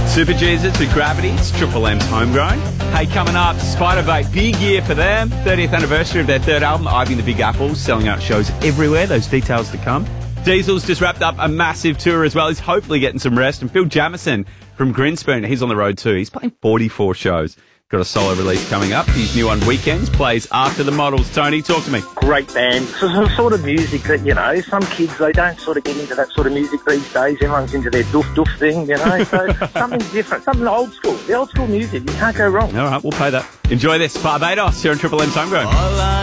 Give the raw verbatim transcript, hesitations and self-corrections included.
Super Jesus with Gravity. It's Triple M's Homegrown. Hey, coming up, Spiderbait, big year for them. thirtieth anniversary of their third album, Ivy and the Big Apple, selling out shows everywhere. Those details to come. Diesel's just wrapped up a massive tour as well. He's hopefully getting some rest. And Phil Jamieson from Grinspoon, he's on the road too. He's playing forty-four shows. Got a solo release coming up. He's new on Weekends, plays After the Models. Tony, talk to me. Great band. So, some sort of music that, you know, some kids, they don't sort of get into that sort of music these days. Everyone's into their doof-doof thing, you know. So something different, something old school. The old school music, you can't go wrong. All right, we'll play that. Enjoy this. Barbados here on Triple M's Homegrown.